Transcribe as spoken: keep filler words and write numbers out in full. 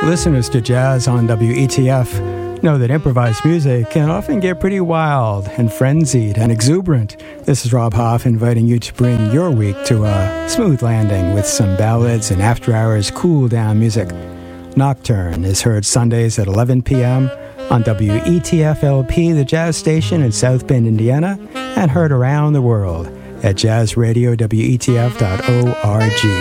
Listeners to jazz on W E T F know that improvised music can often get pretty wild and frenzied and exuberant. This is Rob Hoff inviting you to bring your week to a smooth landing with some ballads and after-hours cool-down music. Nocturne is heard Sundays at eleven p.m. on W E T F L P, the jazz station in South Bend, Indiana, and heard around the world at jazz radio W E T F dot org.